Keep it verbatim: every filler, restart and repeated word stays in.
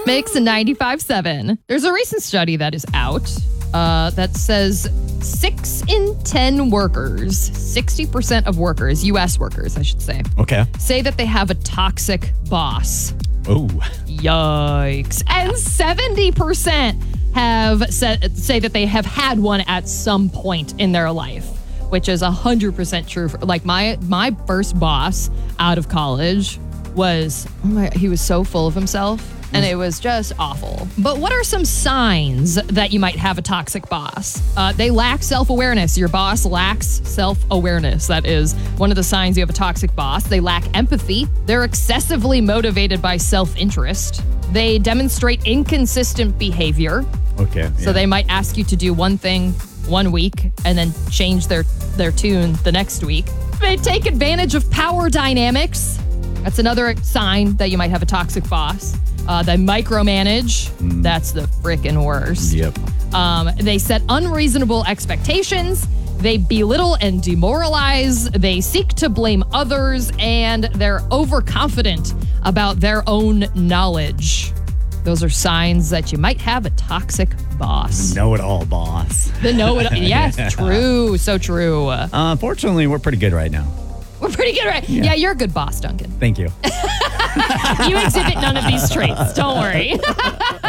Mix ninety-five seven. There's a recent study that is out uh, that says six in ten workers, sixty percent of workers, U S workers, I should say, Okay. say that they have a toxic boss. Oh. Yikes. And seventy percent have said, say that they have had one at some point in their life, which is one hundred percent true. For, like my my first boss out of college was, oh my, he was so full of himself. And it was just awful. But what are some signs that you might have a toxic boss? Uh, they lack self-awareness. Your boss lacks self-awareness. That is one of the signs you have a toxic boss. They lack empathy. They're excessively motivated by self-interest. They demonstrate inconsistent behavior. Okay. So yeah. they might ask you to do one thing one week and then change their, their tune the next week. They take advantage of power dynamics. That's another sign that you might have a toxic boss. Uh, they micromanage. Mm. That's the frickin' worst. Yep. Um, they set unreasonable expectations. They belittle and demoralize. They seek to blame others, and they're overconfident about their own knowledge. Those are signs that you might have a toxic boss. Know-it-all boss. The know-it-all. Yes, true. So true. Uh, unfortunately, we're pretty good right now. We're pretty good, right? Yeah, yeah, you're a good boss, Duncan. Thank you. You exhibit none of these traits. Don't worry.